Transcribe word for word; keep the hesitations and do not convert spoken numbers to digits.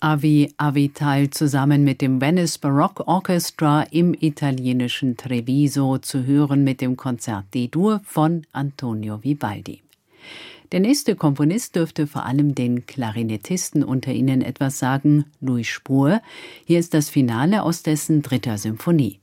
Avi Avital zusammen mit dem Venice Baroque Orchestra im italienischen Treviso zu hören mit dem Konzert D-Dur von Antonio Vivaldi. Der nächste Komponist dürfte vor allem den Klarinettisten unter Ihnen etwas sagen, Louis Spohr. Hier ist das Finale aus dessen dritter Symphonie.